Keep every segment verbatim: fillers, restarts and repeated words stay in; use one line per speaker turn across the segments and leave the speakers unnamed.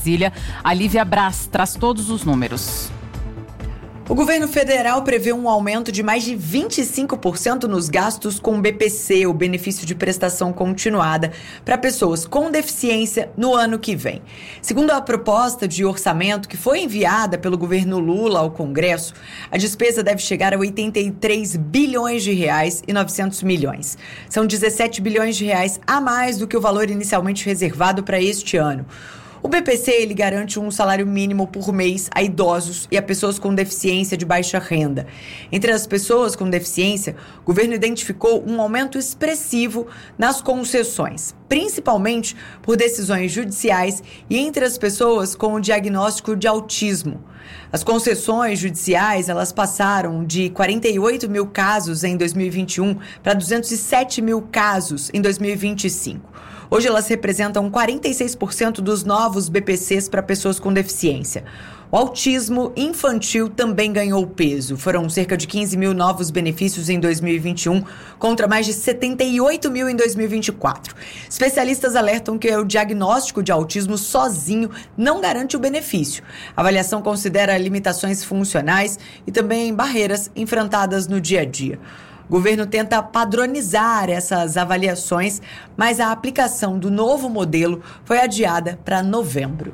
Brasília. A Lívia Braz traz todos os números.
O governo federal prevê um aumento de mais de vinte e cinco por cento nos gastos com B P C, o benefício de prestação continuada, para pessoas com deficiência no ano que vem. Segundo a proposta de orçamento que foi enviada pelo governo Lula ao Congresso, a despesa deve chegar a oitenta e três bilhões de reais e novecentos milhões. São dezessete bilhões de reais a mais do que o valor inicialmente reservado para este ano. O B P C ele garante um salário mínimo por mês a idosos e a pessoas com deficiência de baixa renda. Entre as pessoas com deficiência, o governo identificou um aumento expressivo nas concessões, principalmente por decisões judiciais e entre as pessoas com o diagnóstico de autismo. As concessões judiciais elas passaram de quarenta e oito mil casos em dois mil e vinte e um para duzentos e sete mil casos em dois mil e vinte e cinco. Hoje elas representam quarenta e seis por cento dos novos B P Cs para pessoas com deficiência. O autismo infantil também ganhou peso. Foram cerca de quinze mil novos benefícios em dois mil e vinte e um, contra mais de setenta e oito mil em dois mil e vinte e quatro. Especialistas alertam que o diagnóstico de autismo sozinho não garante o benefício. A avaliação considera limitações funcionais e também barreiras enfrentadas no dia a dia. O governo tenta padronizar essas avaliações, mas a aplicação do novo modelo foi adiada para novembro.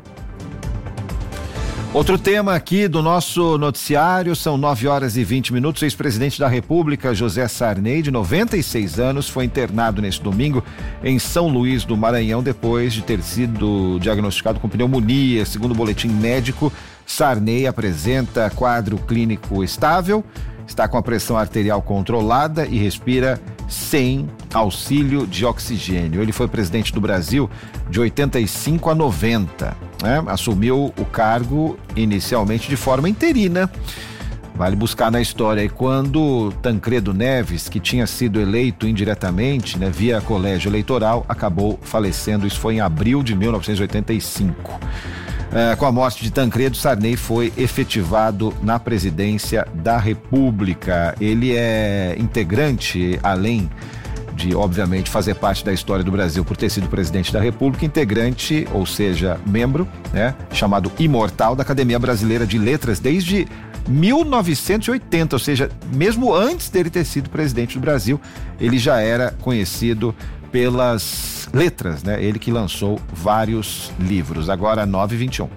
Outro tema aqui do nosso noticiário, são nove horas e vinte minutos. O ex-presidente da República, José Sarney, de noventa e seis anos, foi internado neste domingo em São Luís do Maranhão, depois de ter sido diagnosticado com pneumonia. Segundo o boletim médico, Sarney apresenta quadro clínico estável, está com a pressão arterial controlada e respira sem auxílio de oxigênio. Ele foi presidente do Brasil de oitenta e cinco a noventa, né? Assumiu o cargo inicialmente de forma interina. Vale buscar na história. E quando Tancredo Neves, que tinha sido eleito indiretamente, né, via colégio eleitoral, acabou falecendo. Isso foi em abril de mil novecentos e oitenta e cinco. É, com a morte de Tancredo, Sarney foi efetivado na presidência da República. Ele é integrante, além de, obviamente, fazer parte da história do Brasil por ter sido presidente da República, integrante, ou seja, membro, né, chamado imortal da Academia Brasileira de Letras desde mil novecentos e oitenta, ou seja, mesmo antes dele ter sido presidente do Brasil, ele já era conhecido pelas letras, né? Ele que lançou vários livros. Agora nove e vinte e um.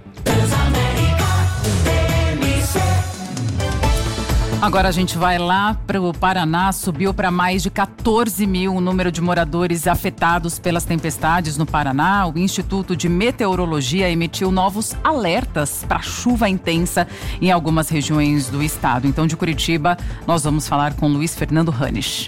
Agora a gente vai lá para o Paraná. Subiu para mais de quatorze mil o número de moradores afetados pelas tempestades no Paraná. O Instituto de Meteorologia emitiu novos alertas para chuva intensa em algumas regiões do estado. Então, de Curitiba, nós vamos falar com Luiz Fernando Ranisch.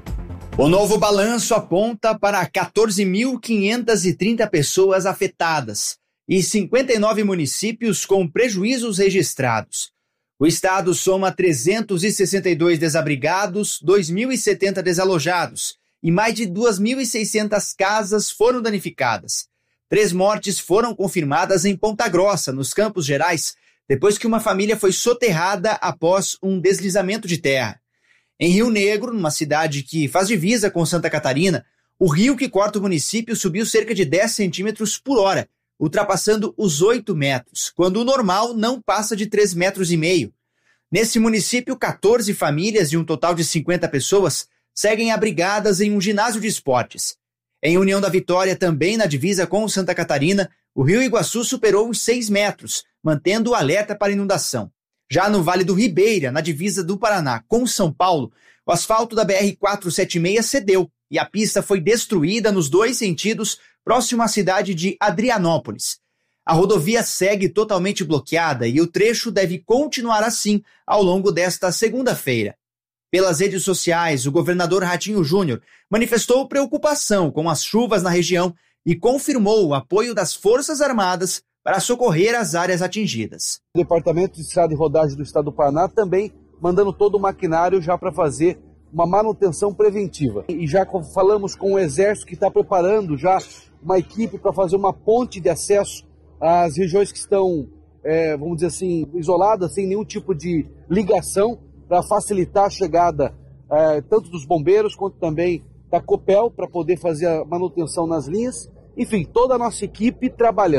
O novo balanço aponta para quatorze mil quinhentas e trinta pessoas afetadas e cinquenta e nove municípios com prejuízos registrados. O estado soma trezentos e sessenta e dois desabrigados, dois mil e setenta desalojados e mais de duas mil e seiscentas casas foram danificadas. Três mortes foram confirmadas em Ponta Grossa, nos Campos Gerais, depois que uma família foi soterrada após um deslizamento de terra. Em Rio Negro, numa cidade que faz divisa com Santa Catarina, o rio que corta o município subiu cerca de dez centímetros por hora, ultrapassando os oito metros, quando o normal não passa de três metros e meio. Nesse município, quatorze famílias de um total de cinquenta pessoas seguem abrigadas em um ginásio de esportes. Em União da Vitória, também na divisa com Santa Catarina, o rio Iguaçu superou os seis metros, mantendo o alerta para inundação. Já no Vale do Ribeira, na divisa do Paraná com São Paulo, o asfalto da B R quatrocentos e setenta e seis cedeu e a pista foi destruída nos dois sentidos, próximo à cidade de Adrianópolis. A rodovia segue totalmente bloqueada e o trecho deve continuar assim ao longo desta segunda-feira. Pelas redes sociais, o governador Ratinho Júnior manifestou preocupação com as chuvas na região e confirmou o apoio das Forças Armadas para socorrer as áreas atingidas.
O Departamento de Estrada e Rodagem do Estado do Paraná também mandando todo o maquinário já para fazer uma manutenção preventiva. E já falamos com o Exército que está preparando já uma equipe para fazer uma ponte de acesso às regiões que estão, é, vamos dizer assim, isoladas, sem nenhum tipo de ligação, para facilitar a chegada é, tanto dos bombeiros quanto também da Copel, para poder fazer a manutenção nas linhas. Enfim, toda a nossa equipe trabalhando.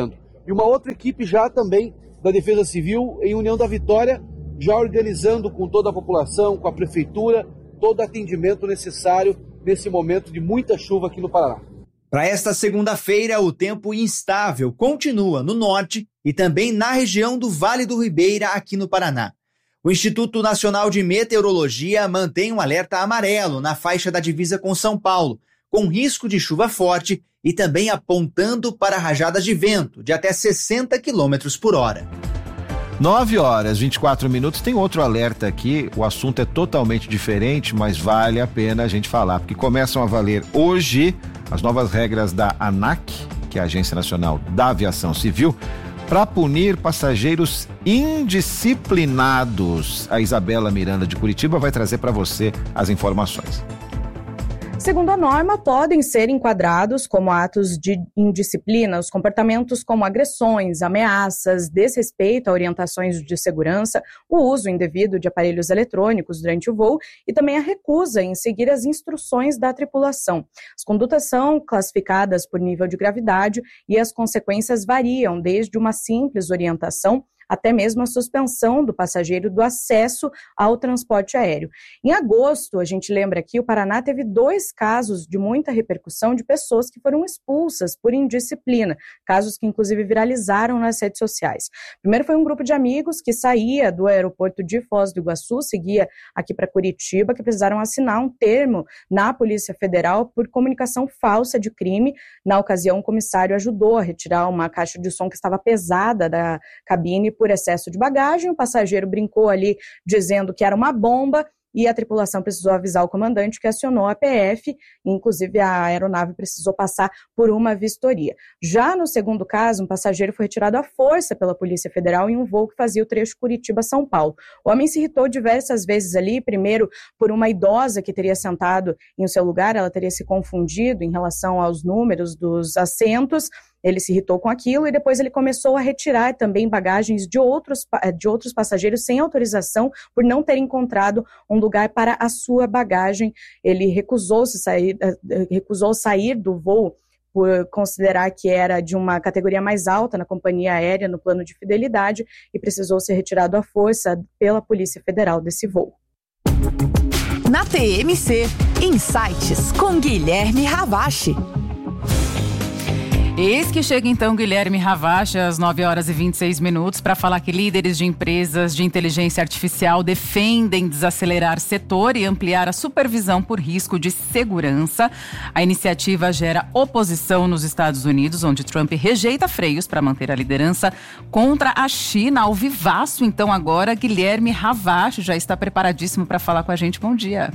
E uma outra equipe já também da Defesa Civil em União da Vitória, já organizando com toda a população, com a prefeitura, todo o atendimento necessário nesse momento de muita chuva aqui no Paraná.
Para esta segunda-feira, o tempo instável continua no norte e também na região do Vale do Ribeira, aqui no Paraná. O Instituto Nacional de Meteorologia mantém um alerta amarelo na faixa da divisa com São Paulo, com risco de chuva forte e também apontando para rajadas de vento de até sessenta quilômetros por hora.
nove horas e vinte e quatro minutos, tem outro alerta aqui, o assunto é totalmente diferente, mas vale a pena a gente falar, porque começam a valer hoje as novas regras da ANAC, que é a Agência Nacional da Aviação Civil, para punir passageiros indisciplinados. A Isabela Miranda de Curitiba vai trazer para você as informações.
Segundo a norma, podem ser enquadrados como atos de indisciplina os comportamentos como agressões, ameaças, desrespeito a orientações de segurança, o uso indevido de aparelhos eletrônicos durante o voo e também a recusa em seguir as instruções da tripulação. As condutas são classificadas por nível de gravidade e as consequências variam desde uma simples orientação até mesmo a suspensão do passageiro do acesso ao transporte aéreo. Em agosto, a gente lembra que o Paraná teve dois casos de muita repercussão de pessoas que foram expulsas por indisciplina, casos que inclusive viralizaram nas redes sociais. Primeiro foi um grupo de amigos que saía do aeroporto de Foz do Iguaçu, seguia aqui para Curitiba, que precisaram assinar um termo na Polícia Federal por comunicação falsa de crime. Na ocasião, o comissário ajudou a retirar uma caixa de som que estava pesada da cabine por excesso de bagagem. O passageiro brincou ali dizendo que era uma bomba e a tripulação precisou avisar o comandante, que acionou a P F, inclusive a aeronave precisou passar por uma vistoria. Já no segundo caso, um passageiro foi retirado à força pela Polícia Federal em um voo que fazia o trecho Curitiba-São Paulo. O homem se irritou diversas vezes ali, primeiro por uma idosa que teria sentado em seu lugar, ela teria se confundido em relação aos números dos assentos. Ele se irritou com aquilo e depois ele começou a retirar também bagagens de outros, de outros passageiros sem autorização por não ter encontrado um lugar para a sua bagagem. Ele recusou-se sair, recusou sair do voo por considerar que era de uma categoria mais alta na companhia aérea no plano de fidelidade e precisou ser retirado à força pela Polícia Federal desse voo.
Na T M C, Insights com Guilherme Ravache.
Eis que chega então Guilherme Ravache às nove horas e vinte e seis minutos para falar que líderes de empresas de inteligência artificial defendem desacelerar setor e ampliar a supervisão por risco de segurança. A iniciativa gera oposição nos Estados Unidos, onde Trump rejeita freios para manter a liderança contra a China. Ao vivaço, então agora Guilherme Ravache já está preparadíssimo para falar com a gente. Bom dia.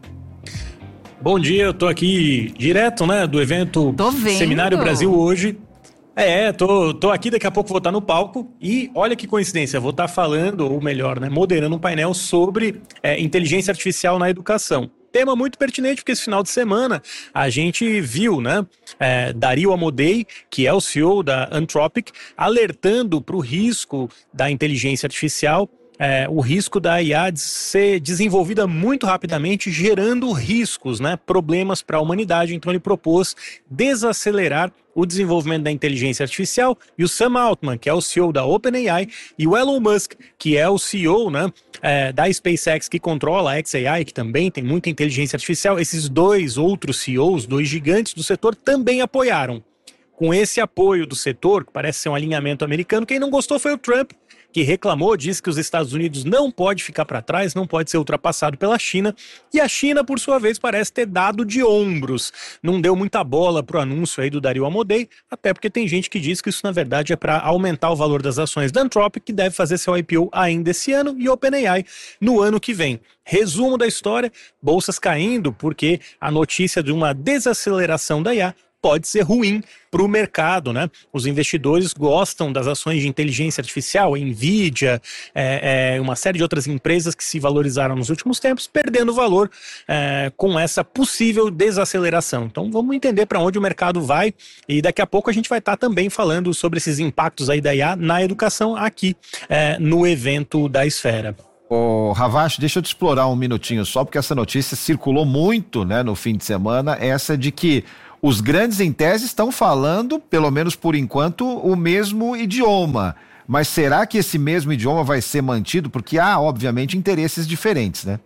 Bom dia, eu tô aqui direto, né, do evento Seminário Brasil hoje. É, tô, tô aqui, daqui a pouco vou estar no palco e olha que coincidência, vou estar falando, ou melhor, né, moderando um painel sobre é, inteligência artificial na educação. Tema muito pertinente, porque esse final de semana a gente viu, né, é, Dario Amodei, que é o C E O da Anthropic, alertando para o risco da inteligência artificial. É, o risco da I A de ser desenvolvida muito rapidamente, gerando riscos, né, problemas para a humanidade. Então ele propôs desacelerar o desenvolvimento da inteligência artificial, e o Sam Altman, que é o C E O da OpenAI, e o Elon Musk, que é o C E O, né, é, da SpaceX, que controla a xAI, que também tem muita inteligência artificial. Esses dois outros C E Os, dois gigantes do setor, também apoiaram. Com esse apoio do setor, que parece ser um alinhamento americano, quem não gostou foi o Trump, que reclamou, disse que os Estados Unidos não pode ficar para trás, não pode ser ultrapassado pela China, e a China, por sua vez, parece ter dado de ombros. Não deu muita bola pro anúncio aí do Dario Amodei, até porque tem gente que diz que isso, na verdade, é para aumentar o valor das ações da Anthropic, que deve fazer seu I P O ainda esse ano, e OpenAI no ano que vem. Resumo da história, bolsas caindo, porque a notícia de uma desaceleração da I A pode ser ruim para o mercado, né? Os investidores gostam das ações de inteligência artificial, Nvidia, é, é, uma série de outras empresas que se valorizaram nos últimos tempos, perdendo valor é, com essa possível desaceleração. Então vamos entender para onde o mercado vai, e daqui a pouco a gente vai estar tá também falando sobre esses impactos aí da I A na educação aqui é, no evento da Esfera.
Ô, Ravache, deixa eu te explorar um minutinho só, porque essa notícia circulou muito, né, no fim de semana, essa de que os grandes, em tese, estão falando, pelo menos por enquanto, o mesmo idioma. Mas será que esse mesmo idioma vai ser mantido? Porque há, obviamente, interesses diferentes, né?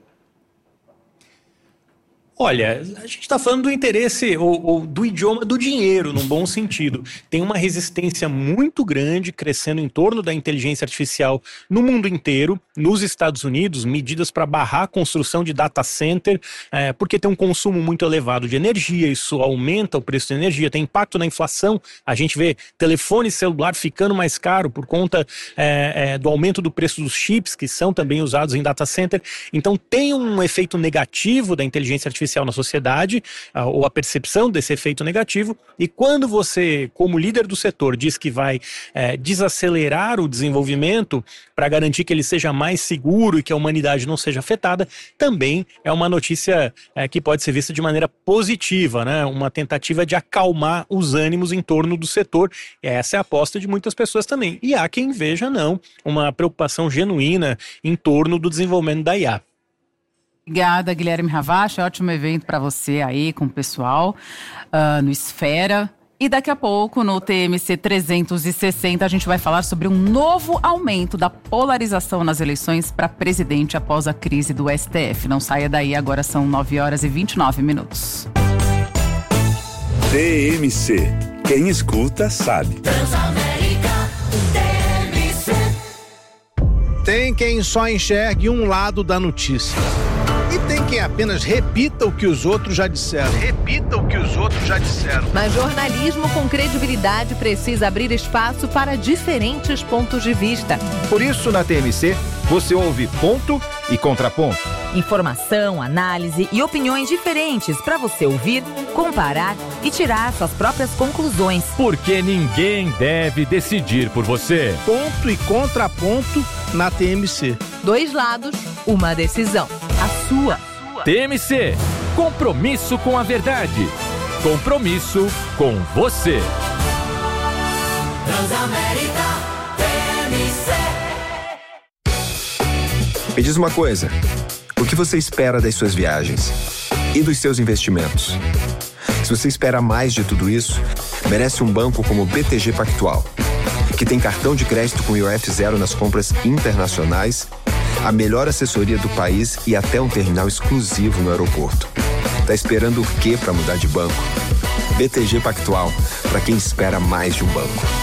Olha, a gente está falando do interesse ou, ou do idioma do dinheiro, num bom sentido. Tem uma resistência muito grande crescendo em torno da inteligência artificial no mundo inteiro. Nos Estados Unidos, medidas para barrar a construção de data center, é, porque tem um consumo muito elevado de energia, isso aumenta o preço da energia, tem impacto na inflação. A gente vê telefone celular ficando mais caro por conta é, é, do aumento do preço dos chips, que são também usados em data center. Então tem um efeito negativo da inteligência artificial na sociedade, ou a percepção desse efeito negativo, e quando você, como líder do setor, diz que vai é, desacelerar o desenvolvimento para garantir que ele seja mais seguro e que a humanidade não seja afetada, também é uma notícia é, que pode ser vista de maneira positiva, né? Uma tentativa de acalmar os ânimos em torno do setor. Essa é a aposta de muitas pessoas também. E há quem veja, não, uma preocupação genuína em torno do desenvolvimento da I A.
Obrigada, Guilherme Havashi. Ótimo evento para você aí com o pessoal uh, no Esfera. E daqui a pouco, no T M C trezentos e sessenta, a gente vai falar sobre um novo aumento da polarização nas eleições para presidente após a crise do S T F. Não saia daí, agora são nove horas e vinte e nove minutos.
T M C. Quem escuta sabe.
Transamérica, T M C.
Tem quem só enxergue um lado da notícia. E tem quem apenas repita o que os outros já disseram. Repita o que os outros já disseram.
Mas jornalismo com credibilidade precisa abrir espaço para diferentes pontos de vista.
Por isso, na T M C, você ouve ponto e contraponto.
Informação, análise e opiniões diferentes para você ouvir, comparar e tirar suas próprias conclusões.
Porque ninguém deve decidir por você.
Ponto e contraponto na T M C.
Dois lados, uma decisão. A sua.
T M C. Compromisso com a verdade. Compromisso com você.
Transamérica, T M C.
Me diz uma coisa. O que você espera das suas viagens? E dos seus investimentos? Se você espera mais de tudo isso, merece um banco como o B T G Pactual, que tem cartão de crédito com I O F zero nas compras internacionais, a melhor assessoria do país e até um terminal exclusivo no aeroporto. Tá esperando o quê para mudar de banco? B T G Pactual, para quem espera mais de um banco.